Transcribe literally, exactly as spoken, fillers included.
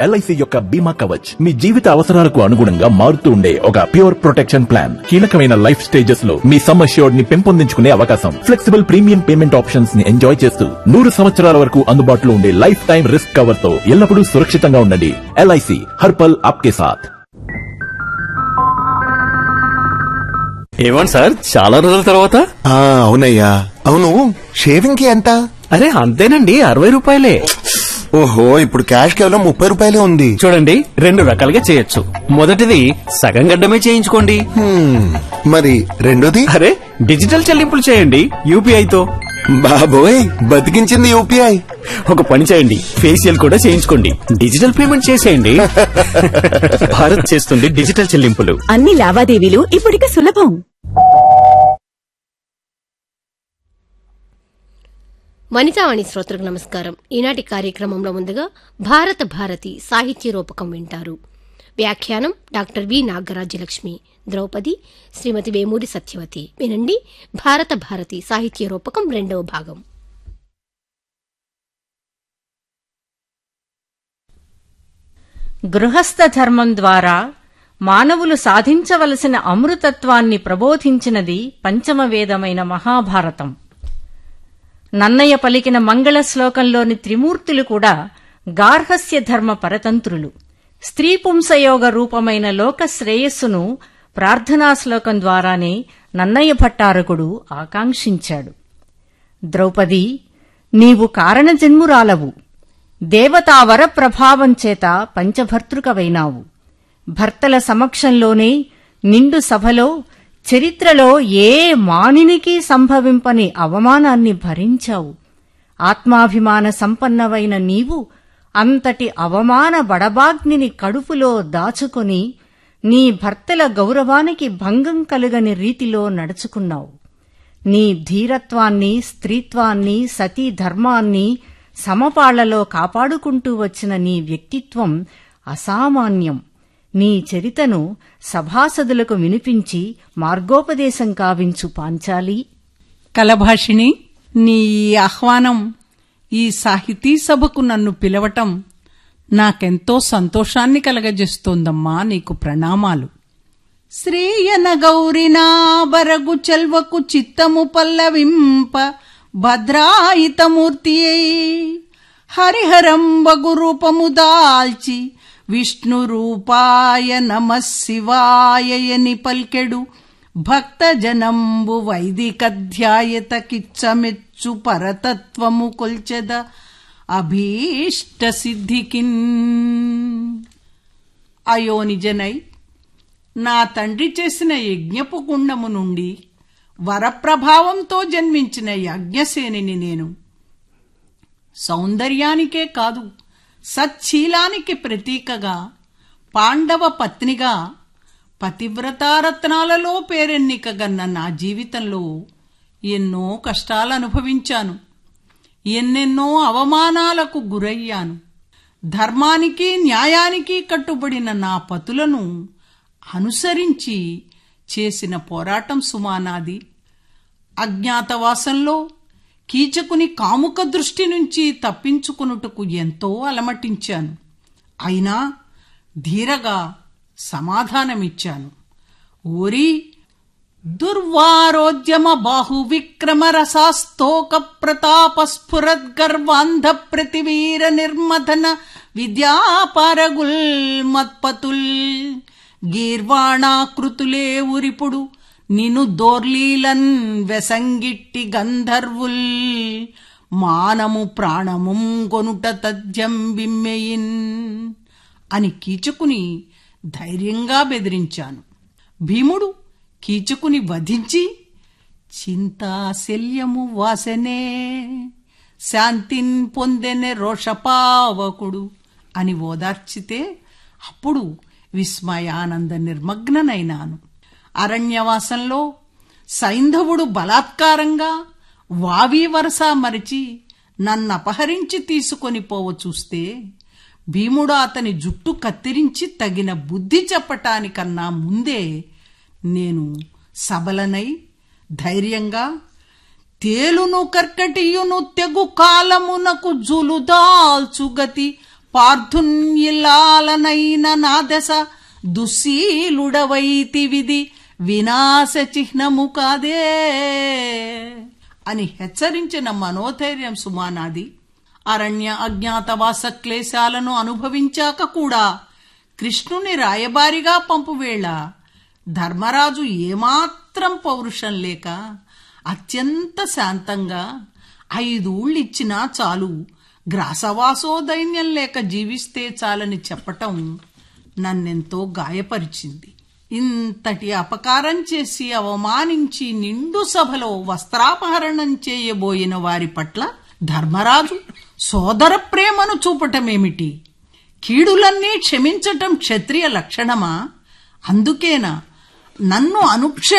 LIC యొక్క బీమా కవచ్ మీ జీవిత అవసరాలకు అనుగుణంగా మారుతూ ఉండే ఒక ప్యూర్ ప్రొటెక్షన్ ప్లాన్. కీలకమైన లైఫ్ స్టేజెస్ లో మీ సమ్ అష్యూర్డ్ ని పెంపొందించుకునే అవకాశం, ఫ్లెక్సిబుల్ ప్రీమియం పేమెంట్ ఆప్షన్స్ ని ఎంజాయ్ చేస్తూ నూరు సంవత్సరాల వరకు అందుబాటులో ఉండే లైఫ్ టైం రిస్క్ కవర్ తో ఎల్లప్పుడూ సురక్షితంగా ఉండండి. ఎల్ఐసి హర్ పల్ ఆప్కే సాథ్. ఏమండి సార్, చాలా రోజుల తర్వాత? అవునయ్యా. అవును, షేవింగ్ కి ఎంత? అరే అంతేనండి, అరవై రూపాయలే. ఓహో, ఇప్పుడు క్యాష్ కేవలం ముప్పై రూపాయలే ఉంది. చూడండి, రెండు రకాలుగా చేయొచ్చు. మొదటిది సగం గడ్డమే చేయించుకోండి. మరి రెండోది? అరే డిజిటల్ చెల్లింపులు చేయండి యూపీఐతో. బాబోయ్, బతికించింది యూపీఐ. ఒక పని చేయండి, ఫేషియల్ కూడా చేయించుకోండి, డిజిటల్ పేమెంట్ చేసేయండి. భారత్ చేస్తుంది డిజిటల్ చెల్లింపులు. అన్ని లావాదేవీలు ఇప్పటికి సులభం. వనితావాణి శ్రోతలకు నమస్కారం. ఈనాటి కార్యక్రమంలో ముందుగా భారత భారతి సాహిత్య రూపకం వింటారు. వ్యాఖ్యానం డాక్టర్ వి నాగరాజ్యలక్ష్మి. ద్రౌపది శ్రీమతి వేమూరి సత్యవతి. వినండి భారత భారతి సాహిత్య రూపకం రెండవ భాగం. గృహస్థ ధర్మం ద్వారా మానవులు సాధించవలసిన అమృతత్వాన్ని ప్రబోధించినది పంచమవేదమైన మహాభారతం. నన్నయ్య పలికిన మంగళ శ్లోకంలోని త్రిమూర్తులు కూడా గార్హస్య ధర్మ పరతంత్రులు. స్త్రీ పుంసయోగ రూపమైన లోక శ్రేయస్సును ప్రార్థనా శ్లోకం ద్వారానే నన్నయ్య భట్టారకుడు ఆకాంక్షించాడు. ద్రౌపది, నీవు కారణజన్మురాలవు. దేవతావర ప్రభావం చేత పంచభర్తృకవైనావు. భర్తల సమక్షంలోనే నిండు సభలో చరిత్రలో ఏ మానినికి సంభవింపని అవమానాన్ని భరించావు. ఆత్మాభిమాన సంపన్నవైన నీవు అంతటి అవమాన బడబాగ్నిని కడుపులో దాచుకొని నీ భర్తల గౌరవానికి భంగం కలుగని రీతిలో నడుచుకున్నావు. నీ ధీరత్వాన్ని, స్త్రీత్వాన్ని, సతీ ధర్మాన్ని సమపాళ్లలో కాపాడుకుంటూ వచ్చిన నీ వ్యక్తిత్వం అసామాన్యం. నీ చరితను సభాసదులకు వినిపించి మార్గోపదేశం కావించు పాంచాలి. కలభాషిణి, నీ ఆహ్వానం, ఈ సాహితీ సభకు నన్ను పిలవటం నాకెంతో సంతోషాన్ని కలగజేస్తోందమ్మా. నీకు ప్రణామాలు. శ్రీయన గౌరినా బరగు చెల్వకు చిత్తము పల్లవింప భద్రాయితమూర్తి హరిహరం బగు రూపము దాల్చి విష్ణు రూపాయ నమః శివాయని పల్కెడు భక్త జనంబు వైదికధ్యాయత కిచ్చమెచ్చు పరతత్వము కొల్చెద అభీష్ట సిద్ధికిన్. అయోనిజనై నా తండ్రి చేసిన యజ్ఞపు గుండము నుండి వరప్రభావంతో జన్మించిన యజ్ఞసేనిని నేను. సౌందర్యానికే కాదు, సచ్చీలానికి ప్రతీకగా, పాండవ పత్నిగా, పతివ్రతారత్నాలలో పేరెన్నికగన్న నా జీవితంలో ఎన్నో కష్టాలు అనుభవించాను. ఎన్నెన్నో అవమానాలకు గురయ్యాను. ధర్మానికి న్యాయానికి కట్టుబడిన నా పతులను అనుసరించి చేసిన పోరాటం సుమానాది. అజ్ఞాతవాసంలో కీచకుని కాముక దృష్టి నుంచి తప్పించుకునుటకు ఎంతో అలమటించాను. అయినా ధీరగా సమాధానమిచ్చాను. ఓరి దుర్వారోద్యమ బాహువిక్రమ రసాస్తోక ప్రతాప స్ఫురద్గర్వాంధ ప్రతివీర నిర్మథన విద్యాపారగుల్ మత్పతుల్ గీర్వాణాకృతులే ఉరిపుడు నిను దోర్లీలన్ వెసంగిట్టి గంధర్వుల్ మానము ప్రాణము గొనుట తథ్యం బిమ్మెయిన్ అని కీచకుని ధైర్యంగా బెదిరించాను. భీముడు కీచకుని వధించి చింతాశల్యము వాసనే శాంతిన్ పొందెనె రోషపావకుడు అని ఓదార్చితే అప్పుడు విస్మయానంద నిర్మగ్ననైనాను. అరణ్యవాసంలో సైంధవుడు బలాత్కారంగా వావి వరస మరిచి నన్నపహరించి తీసుకొని పోవ చూస్తే భీముడు అతని జుట్టు కత్తిరించి తగిన బుద్ధి చెప్పటానికన్నా ముందే నేను సబలనై ధైర్యంగా తేలును కర్కటియును తెగు కాలమునకు జులుదాల్చుగతి పార్థున్యిల్లాలనైన నా దశ దుశ్శీలుడవైతివిది వినాశ చిహ్నము కాదే అని హెచ్చరించిన మనోధైర్యం సుమానాది. అరణ్య అజ్ఞాతవాస క్లేశాలను అనుభవించాక కూడా కృష్ణుని రాయబారిగా పంపువేళ ధర్మరాజు ఏమాత్రం పౌరుషం లేక అత్యంత శాంతంగా ఐదూళ్ళిచ్చినా చాలు, గ్రాసవాసో దైన్యం లేక జీవిస్తే చాలని చెప్పటం నన్నెంతో గాయపరిచింది. ఇంతటి అపకారం చేసి అవమానించి నిండు సభలో వస్త్రాపహరణం చేయబోయిన వారి పట్ల ధర్మరాజు సోదర ప్రేమను చూపటమేమిటి? కీడులన్నీ క్షమించటం క్షత్రియ లక్షణమా? అందుకేనా నన్ను అనుక్ష